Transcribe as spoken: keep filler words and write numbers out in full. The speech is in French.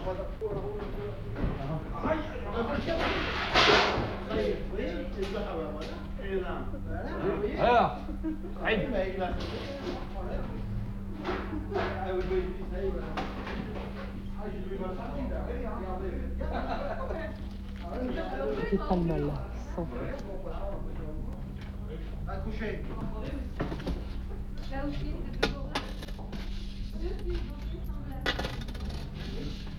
Alors, allez. J'ai pas le mal, sans faute. Accouchez. Là aussi, c'est toujours là.